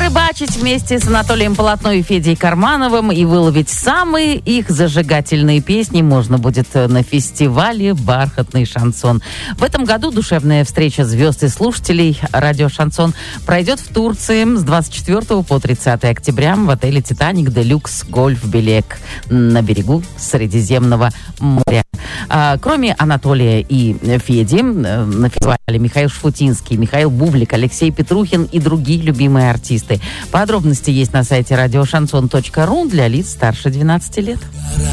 порыбачить вместе с Анатолием Полотно и Федей Кармановым и выловить самые их зажигательные песни можно будет на фестивале «Бархатный шансон». В этом году душевная встреча звезд и слушателей радио «Шансон» пройдет в Турции с 24 по 30 октября в отеле «Титаник Делюкс Гольф Белек» на берегу Средиземного моря. Кроме Анатолия и Феди, на фестивале Михаил Шфутинский, Михаил Бублик, Алексей Петрухин и другие любимые артисты. Подробности есть на сайте радиошансон.ру для лиц старше 12 лет.